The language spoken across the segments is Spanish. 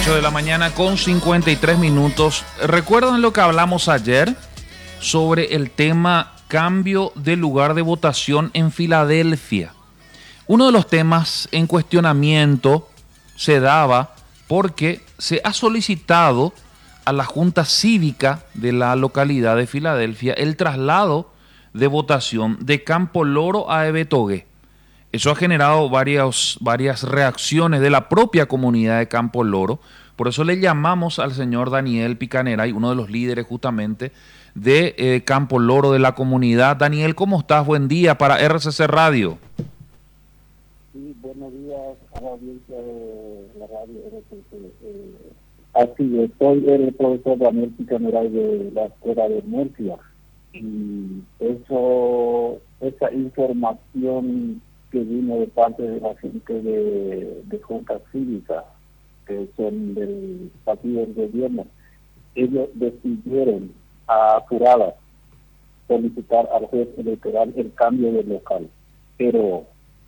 8 de la mañana con 53 minutos. ¿Recuerdan lo que hablamos ayer sobre el tema cambio de lugar de votación en Filadelfia? Uno de los temas en cuestionamiento se daba porque se ha solicitado a la Junta Cívica de la localidad de Filadelfia el traslado de votación de Campo Loro a Ebetogué. Eso ha generado varias reacciones de la propia comunidad de Campo Loro. Por eso le llamamos al señor Daniel Picaneray, uno de los líderes justamente de Campo Loro, de la comunidad. Daniel, ¿cómo estás? Buen día para RCC Radio. Sí, buenos días a la audiencia de la radio RCC. Así es, soy el profesor Daniel Picaneray de la Escuela de Murcia. Y esa información que vino de parte de la gente de Junta Cívica, que son del partido del gobierno, ellos decidieron a apuradas solicitar al juez electoral el cambio del local. Pero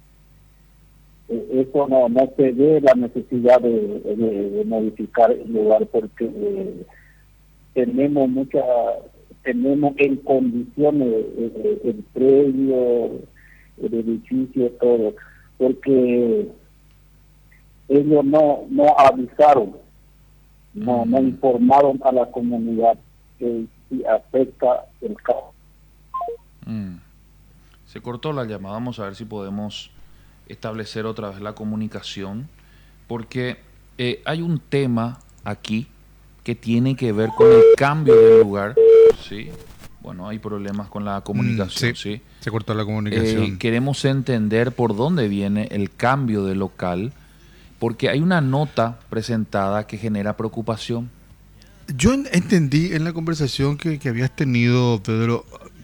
eso no se ve la necesidad de modificar el lugar, porque tenemos en condiciones el predio, el edificio, todo, porque ellos no avisaron, no informaron a la comunidad que si afecta el caso. Se cortó la llamada, vamos a ver si podemos establecer otra vez la comunicación, porque hay un tema aquí que tiene que ver con el cambio del lugar, ¿sí? Bueno, hay problemas con la comunicación, ¿sí? Se cortó la comunicación. Queremos entender por dónde viene el cambio de local, porque hay una nota presentada que genera preocupación. Yo entendí en la conversación que habías tenido, Pedro,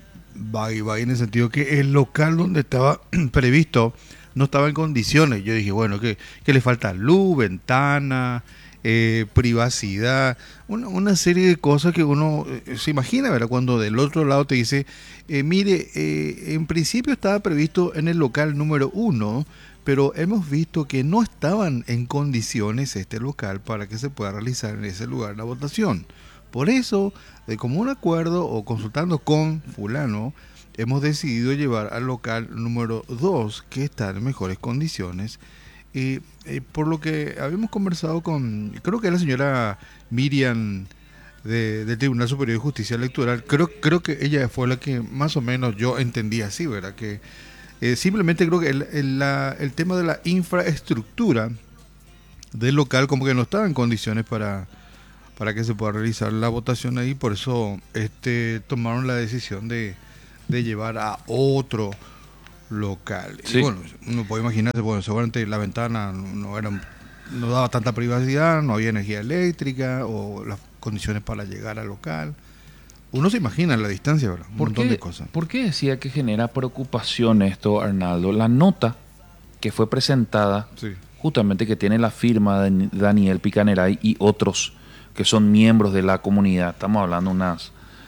en el sentido que el local donde estaba previsto no estaba en condiciones. Yo dije, bueno, que le falta luz, ventana, privacidad, una serie de cosas que uno se imagina, ¿verdad? Cuando del otro lado te dice, mire, en principio estaba previsto en el local número 1, pero hemos visto que no estaban en condiciones este local para que se pueda realizar en ese lugar la votación. Por eso, de común acuerdo o consultando con fulano, hemos decidido llevar al local número 2, que está en mejores condiciones. Por lo que habíamos conversado con, creo que la señora Miriam del Tribunal Superior de Justicia Electoral, creo que ella fue la que más o menos yo entendí así, ¿verdad? Que simplemente creo que el tema de la infraestructura del local como que no estaba en condiciones para que se pueda realizar la votación ahí, por eso tomaron la decisión de llevar a otro local. Sí. Y bueno, uno puede imaginarse, bueno, seguramente la ventana no daba tanta privacidad, no había energía eléctrica o las condiciones para llegar al local. Uno se imagina la distancia, ¿verdad? Un montón de cosas. ¿Por qué decía que genera preocupación esto, Arnaldo? La nota que fue presentada, sí, justamente que tiene la firma de Daniel Picaneray y otros que son miembros de la comunidad, estamos hablando unas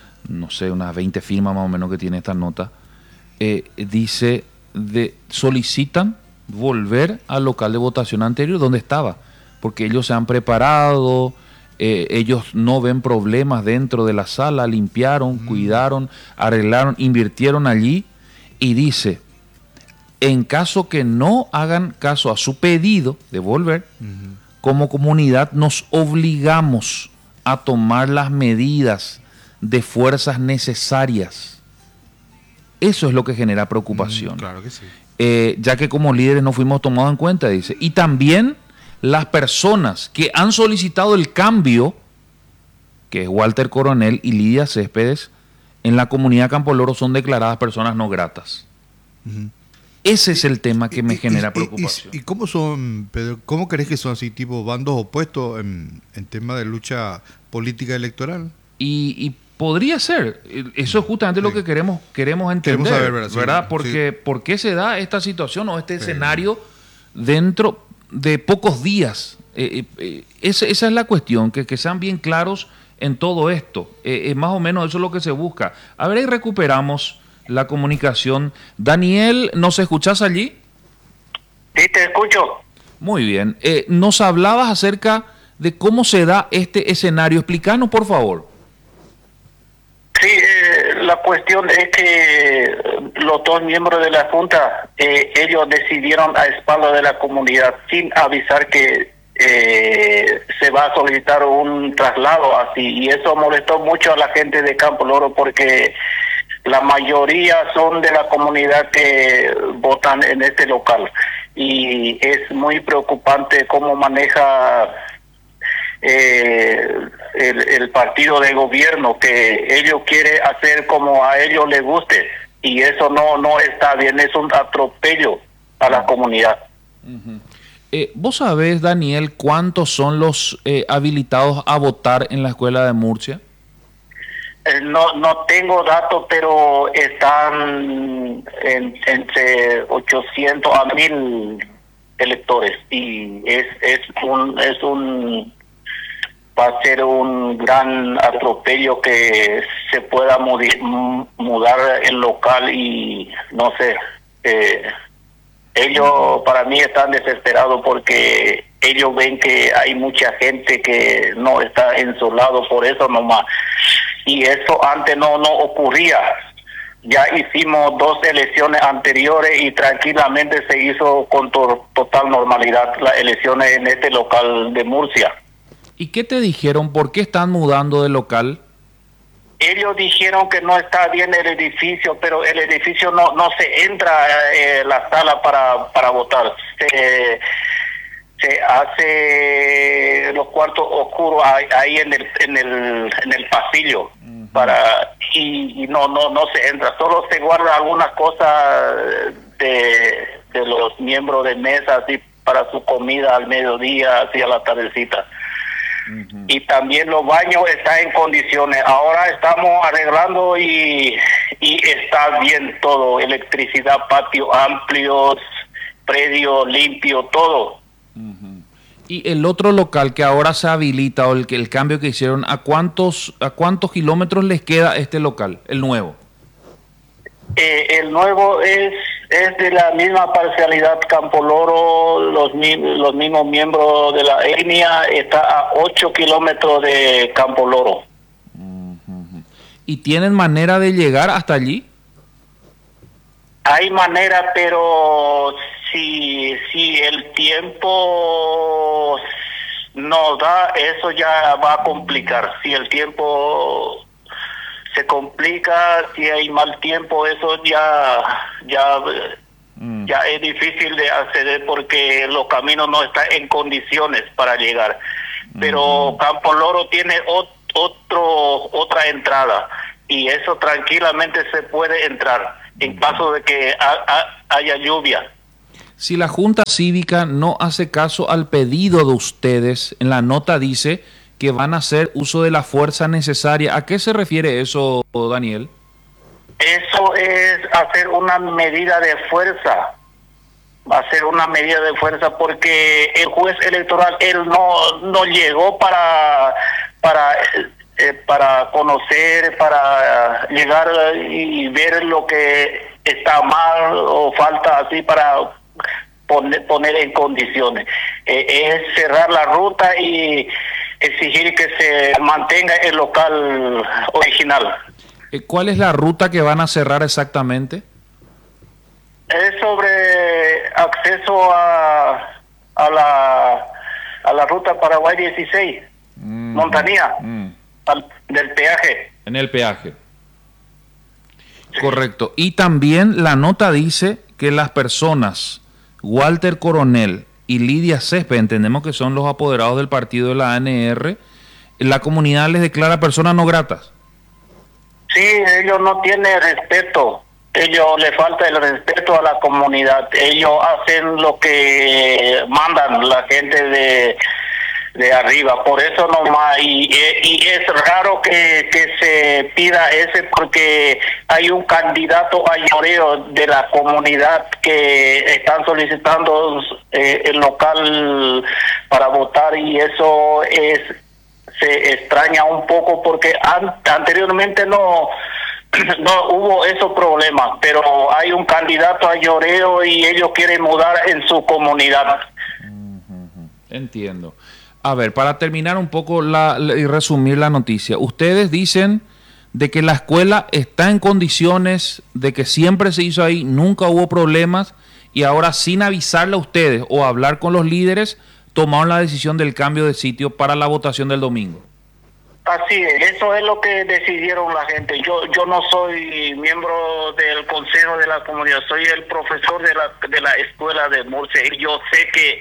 20 firmas más o menos que tiene esta nota, dice solicitan volver al local de votación anterior donde estaba, porque ellos se han preparado, ellos no ven problemas dentro de la sala, limpiaron, cuidaron, arreglaron, invirtieron allí, y dice, en caso que no hagan caso a su pedido de volver, como comunidad nos obligamos a tomar las medidas de fuerzas necesarias. Eso es lo que genera preocupación. Claro que sí. Ya que como líderes no fuimos tomados en cuenta, dice. Y también las personas que han solicitado el cambio, que es Walter Coronel y Lidia Céspedes, en la comunidad Campo Loro son declaradas personas no gratas. Ese es el tema que me genera preocupación. ¿Y cómo son, Pedro? ¿Cómo crees que son así, tipo bandos opuestos en tema de lucha política electoral? Y podría ser. Eso es justamente lo que queremos entender. Queremos saber, ¿verdad? Sí, porque, sí. ¿Por qué se da esta situación o este escenario dentro de pocos días? Esa es la cuestión, que sean bien claros en todo esto. Más o menos eso es lo que se busca. A ver, ahí recuperamos la comunicación. Daniel, ¿nos escuchás allí? Sí, te escucho. Muy bien. Nos hablabas acerca de cómo se da este escenario. Explícanos, por favor. Sí, la cuestión es que los dos miembros de la Junta, ellos decidieron a espaldas de la comunidad sin avisar que se va a solicitar un traslado así, y eso molestó mucho a la gente de Campo Loro porque la mayoría son de la comunidad que votan en este local, y es muy preocupante cómo maneja el partido de gobierno, que ellos quieren hacer como a ellos les guste, y eso no está bien, es un atropello a la comunidad. ¿Vos sabés, Daniel, cuántos son los habilitados a votar en la escuela de Murcia? No tengo datos, pero están entre 800 a 1000 electores, y va a ser un gran atropello que se pueda mudar el local, y no sé, ellos para mí están desesperados porque ellos ven que hay mucha gente que no está en su lado, por eso nomás, y eso antes no ocurría. Ya hicimos 2 elecciones anteriores y tranquilamente se hizo con total normalidad las elecciones en este local de Murcia. ¿Y qué te dijeron? ¿Por qué están mudando de local? Ellos dijeron que no está bien el edificio, pero el edificio no se entra la sala para votar. Se hace los cuartos oscuros ahí en el pasillo, y no se entra, solo se guarda algunas cosas de los miembros de mesa, así para su comida al mediodía, así a la tardecita. Y también los baños están en condiciones. Ahora estamos arreglando y está bien todo, electricidad, patio amplios, predio limpio, todo. Y el otro local que ahora se habilita, o el cambio que hicieron, ¿a cuántos kilómetros les queda este local, el nuevo? El nuevo es de la misma parcialidad Campo Loro, los mismos miembros de la etnia, está a 8 kilómetros de Campo Loro. ¿Y tienen manera de llegar hasta allí? Hay manera, pero si el tiempo nos da, eso ya va a complicar. Si el tiempo se complica, si hay mal tiempo, eso ya es difícil de acceder porque los caminos no están en condiciones para llegar. Pero Campo Loro tiene otra entrada, y eso tranquilamente se puede entrar en caso de que haya lluvia. Si la Junta Cívica no hace caso al pedido de ustedes, en la nota dice que van a hacer uso de la fuerza necesaria. ¿A qué se refiere eso, Daniel? Eso es hacer una medida de fuerza. Hacer una medida de fuerza porque el juez electoral, él no llegó para conocer, para llegar y ver lo que está mal o falta así para poner en condiciones. Es cerrar la ruta y exigir que se mantenga el local original. ¿Cuál es la ruta que van a cerrar exactamente? Es sobre acceso a la ruta Paraguay 16, Montanía, del peaje. En el peaje. Correcto. Y también la nota dice que las personas Walter Coronel y Lidia Césped, entendemos que son los apoderados del partido de la ANR, la comunidad les declara personas no gratas. Sí, ellos no tienen respeto. Ellos le falta el respeto a la comunidad. Ellos hacen lo que mandan la gente de arriba. Por eso nomás, y es raro que se pida ese, porque hay un candidato mayoreo de la comunidad que están solicitando el local para votar, y eso se extraña un poco porque anteriormente no hubo esos problemas, pero hay un candidato a Lloreo y ellos quieren mudar en su comunidad. Entiendo. A ver, para terminar un poco y resumir la noticia, ustedes dicen de que la escuela está en condiciones, de que siempre se hizo ahí, nunca hubo problemas, y ahora sin avisarle a ustedes o hablar con los líderes, tomaron la decisión del cambio de sitio para la votación del domingo. Así es, eso es lo que decidieron la gente. Yo no soy miembro del consejo de la comunidad, soy el profesor de la escuela de Murcia, y yo sé que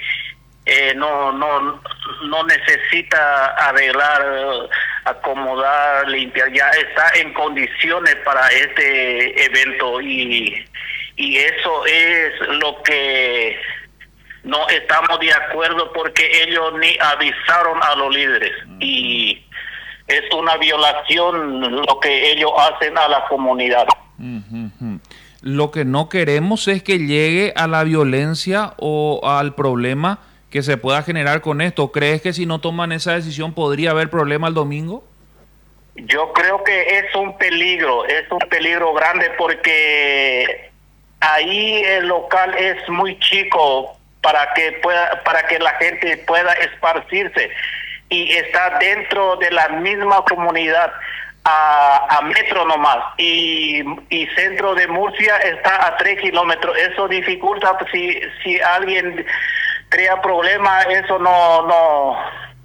no necesita arreglar, acomodar, limpiar, ya está en condiciones para este evento, y eso es lo que no estamos de acuerdo, porque ellos ni avisaron a los líderes, y es una violación lo que ellos hacen a la comunidad. Lo que no queremos es que llegue a la violencia o al problema que se pueda generar con esto. ¿Crees que si no toman esa decisión podría haber problema el domingo? Yo creo que es un peligro grande, porque ahí el local es muy chico para que la gente pueda esparcirse, y está dentro de la misma comunidad, a metro nomás, y centro de Murcia está a 3 kilómetros. Eso dificulta, si alguien crea problemas, eso no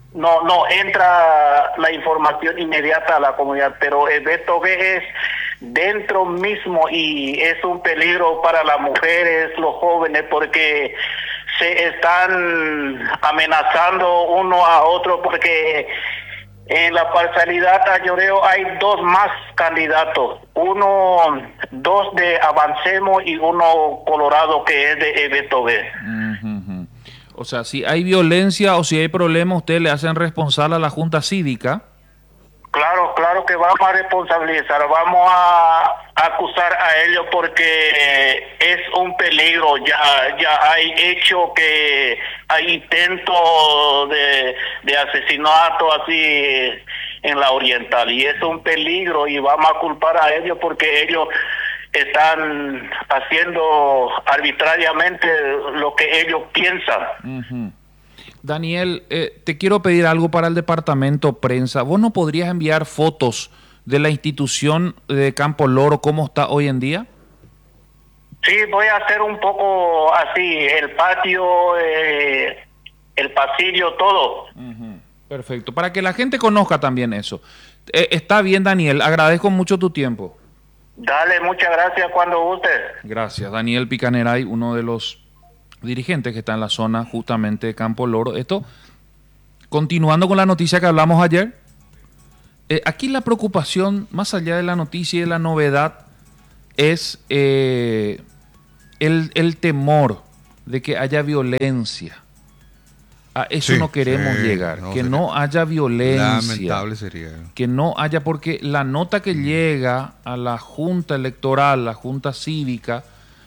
entra la información inmediata a la comunidad, pero el Beto B es dentro mismo, y es un peligro para las mujeres, los jóvenes, porque se están amenazando uno a otro, porque en la parcialidad a Lloreo hay 2 más candidatos, 2 de Avancemos y 1 Colorado, que es de Beto B. O sea, si hay violencia o si hay problemas, ustedes le hacen responsable a la Junta Cívica. Claro que vamos a responsabilizar, vamos a acusar a ellos, porque es un peligro. Ya hay hecho que hay intento de asesinato así en la Oriental, y es un peligro, y vamos a culpar a ellos porque ellos están haciendo arbitrariamente lo que ellos piensan. Daniel, te quiero pedir algo para el departamento prensa. ¿Vos no podrías enviar fotos de la institución de Campo Loro, cómo está hoy en día? Sí, voy a hacer un poco así, el patio, el pasillo, todo. Perfecto, para que la gente conozca también eso. Está bien, Daniel, agradezco mucho tu tiempo. Dale, muchas gracias, cuando guste. Gracias, Daniel Picaneray, uno de los dirigentes que está en la zona justamente de Campo Loro. Esto, continuando con la noticia que hablamos ayer, aquí la preocupación, más allá de la noticia y de la novedad, es el temor de que haya violencia. A eso no queremos llegar, que no haya violencia. Lamentable sería. Que no haya, porque la nota que llega a la Junta Electoral, la Junta Cívica,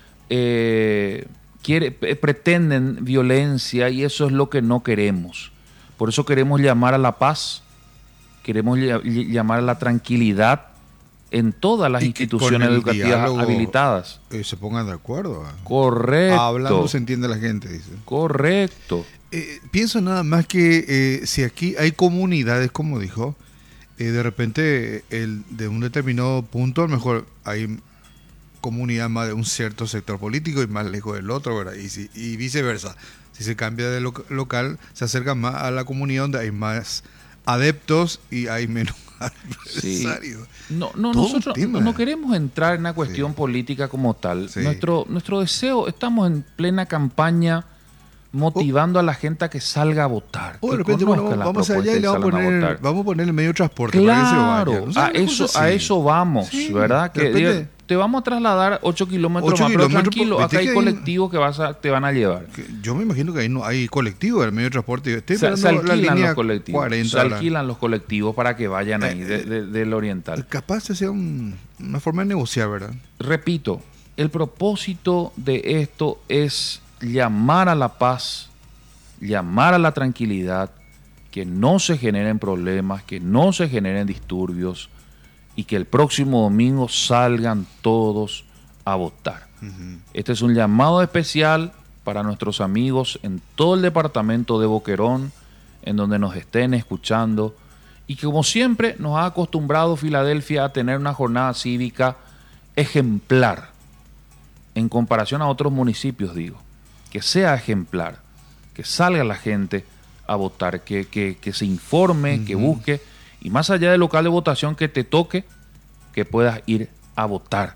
pretenden violencia, y eso es lo que no queremos. Por eso queremos llamar a la paz, queremos llamar a la tranquilidad en todas las instituciones educativas habilitadas. Se pongan de acuerdo. Correcto. Hablando se entiende la gente, dice. Correcto. Pienso nada más que si aquí hay comunidades, como dijo, de repente de un determinado punto, a lo mejor hay comunidad más de un cierto sector político y más lejos del otro, ¿verdad? Y viceversa. Si se cambia de local, se acerca más a la comunidad donde hay más adeptos y hay menos adversarios. Sí. Nosotros no queremos entrar en una cuestión política como tal. Sí. Nuestro deseo, estamos en plena campaña motivando a la gente a que salga a votar. De repente, vamos allá y le vamos a poner el medio de transporte. Claro, para que se vaya. A eso vamos, sí, ¿verdad? Que te vamos a trasladar 8 kilómetros más, pero tranquilo, acá hay colectivos que te van a llevar. Yo me imagino que ahí no hay colectivo, el medio de transporte. Se alquilan los colectivos. 40, se alquilan los colectivos para que vayan ahí del Oriental. Capaz de ser una forma de negociar, ¿verdad? Repito, el propósito de esto es llamar a la paz, llamar a la tranquilidad, que no se generen problemas, que no se generen disturbios, y que el próximo domingo salgan todos a votar. Este es un llamado especial para nuestros amigos en todo el departamento de Boquerón, en donde nos estén escuchando, y que como siempre nos ha acostumbrado Filadelfia a tener una jornada cívica ejemplar en comparación a otros municipios, digo, que sea ejemplar, que salga la gente a votar, que se informe, que busque, y más allá del local de votación que te toque, que puedas ir a votar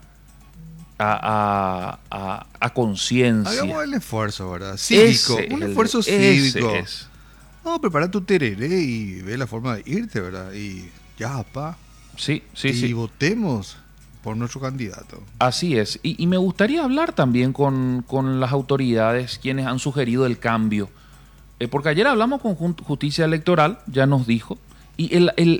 a conciencia. Hagamos el esfuerzo, ¿verdad? Cívico, un esfuerzo cívico. No, prepara tu tereré y ve la forma de irte, ¿verdad? Y ya, pa. Sí. Y votemos por nuestro candidato. Así es. Y me gustaría hablar también con las autoridades quienes han sugerido el cambio. Porque ayer hablamos con Justicia Electoral, ya nos dijo, y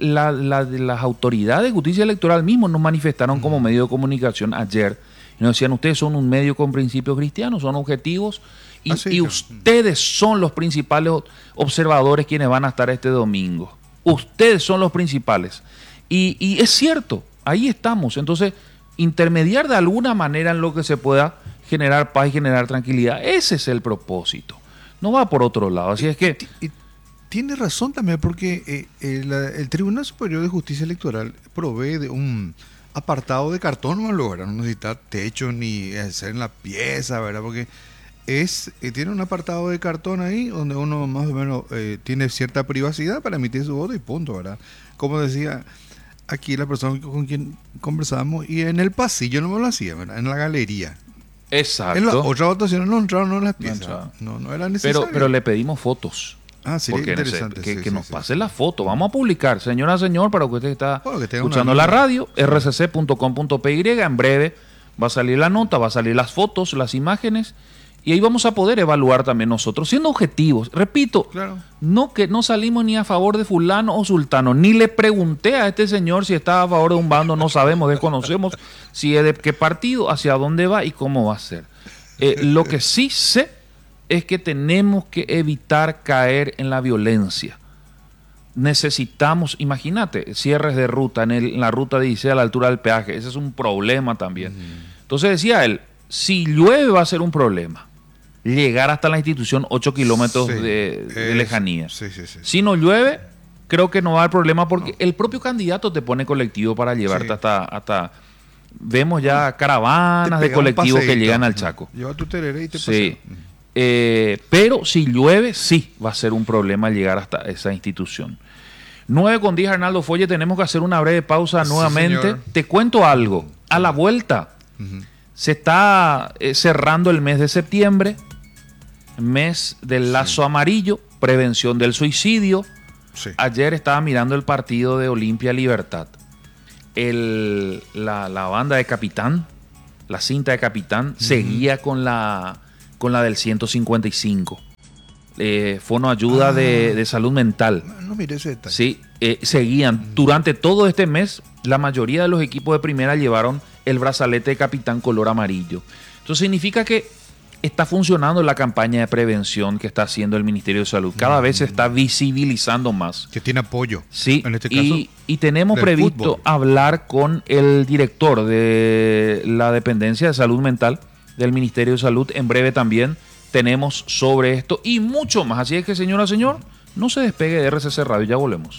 las autoridades de Justicia Electoral mismos nos manifestaron como medio de comunicación ayer. Y nos decían, ustedes son un medio con principios cristianos, son objetivos, y ustedes son los principales observadores quienes van a estar este domingo. Ustedes son los principales. Y es cierto, ahí estamos. Entonces, intermediar de alguna manera en lo que se pueda generar paz y generar tranquilidad, ese es el propósito. No va por otro lado. Así es que... Tiene razón también, porque el Tribunal Superior de Justicia Electoral provee de un apartado de cartón, no necesita techo ni hacer en la pieza, ¿verdad? Porque tiene un apartado de cartón ahí donde uno más o menos tiene cierta privacidad para emitir su voto y punto, ¿verdad? Como decía aquí la persona con quien conversábamos, y en el pasillo no me lo hacía, ¿verdad? En la galería. Exacto. En las otras votaciones no entraron en las piezas. No era necesario. Pero le pedimos fotos. Sería interesante. Que nos pase la foto. Vamos a publicar, señora, señor, para que usted está escuchando la radio, rcc.com.py. En breve va a salir la nota, va a salir las fotos, las imágenes, y ahí vamos a poder evaluar también nosotros, siendo objetivos. Repito, claro. Que no salimos ni a favor de fulano o sultano, ni le pregunté a este señor si estaba a favor de un bando, no sabemos, desconocemos si es de qué partido, hacia dónde va y cómo va a ser. Lo que sí sé es que tenemos que evitar caer en la violencia. Necesitamos, imagínate, cierres de ruta en la ruta 16 a la altura del peaje. Ese es un problema también. Entonces decía él, si llueve va a ser un problema. Llegar hasta la institución 8 kilómetros de lejanía. Si no llueve, creo que no va a haber problema, porque el propio candidato te pone colectivo para llevarte hasta... Vemos ya caravanas de colectivos que llegan al Chaco. Lleva tu tereré y te pasea. Pero si llueve, sí va a ser un problema llegar hasta esa institución. 9:10, Arnaldo Folle, tenemos que hacer una breve pausa nuevamente. Señor. Te cuento algo. A la vuelta se está cerrando el mes de septiembre, mes del lazo amarillo, prevención del suicidio. Ayer estaba mirando el partido de Olimpia Libertad. La banda de Capitán, la cinta de Capitán, seguía con la del 155. Fono Ayuda de Salud Mental. No mire ese detalle. Sí, seguían. Durante todo este mes, la mayoría de los equipos de primera llevaron el brazalete de Capitán color amarillo. Entonces significa que está funcionando la campaña de prevención que está haciendo el Ministerio de Salud. Cada vez se está visibilizando más. Que tiene apoyo. Sí, en este caso, y tenemos previsto fútbol. Hablar con el director de la Dependencia de Salud Mental del Ministerio de Salud. En breve también tenemos sobre esto y mucho más. Así es que, señora, señor, no se despegue de RCC Radio. Ya volvemos.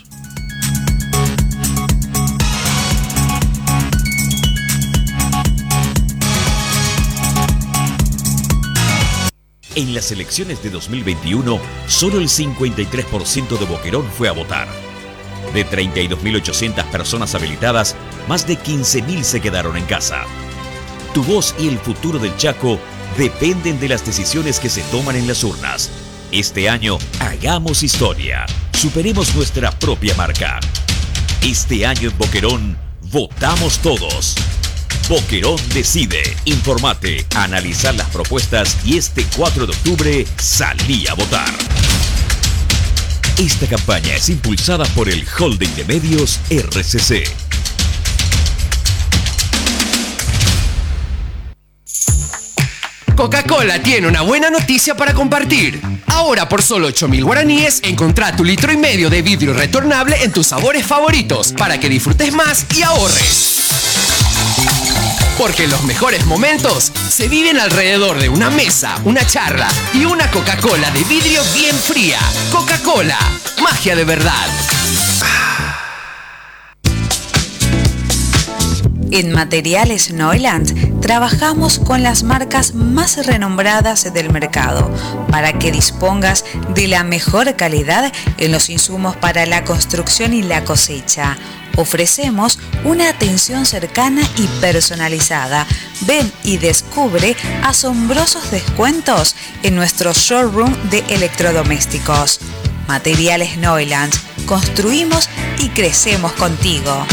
En las elecciones de 2021, solo el 53% de Boquerón fue a votar. De 32.800 personas habilitadas, más de 15.000 se quedaron en casa. Tu voz y el futuro del Chaco dependen de las decisiones que se toman en las urnas. Este año, hagamos historia. Superemos nuestra propia marca. Este año en Boquerón, votamos todos. Boquerón decide. Informate, analizar las propuestas y este 4 de octubre salí a votar. Esta campaña es impulsada por el Holding de Medios RCC. Coca-Cola tiene una buena noticia para compartir. Ahora por solo 8.000 guaraníes, encontrá tu 1,5 litros de vidrio retornable en tus sabores favoritos para que disfrutes más y ahorres. Porque los mejores momentos se viven alrededor de una mesa, una charla y una Coca-Cola de vidrio bien fría. Coca-Cola, magia de verdad. En Materiales Neuland trabajamos con las marcas más renombradas del mercado para que dispongas de la mejor calidad en los insumos para la construcción y la cosecha. Ofrecemos una atención cercana y personalizada. Ven y descubre asombrosos descuentos en nuestro showroom de electrodomésticos. Materiales Neuland. Construimos y crecemos contigo.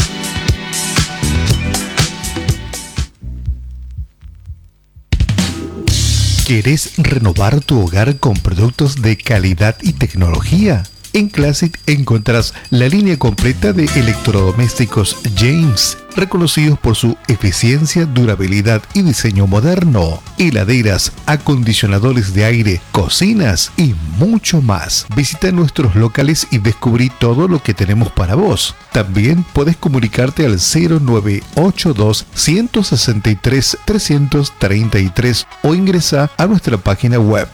¿Quieres renovar tu hogar con productos de calidad y tecnología? En Classic encontrarás la línea completa de electrodomésticos James, reconocidos por su eficiencia, durabilidad y diseño moderno. Heladeras, acondicionadores de aire, cocinas y mucho más. Visita nuestros locales y descubrí todo lo que tenemos para vos. También puedes comunicarte al 0982 163 333 o ingresa a nuestra página web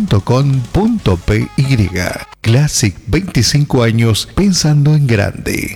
classicmotos.com.py. Classic, 25 años pensando en grande.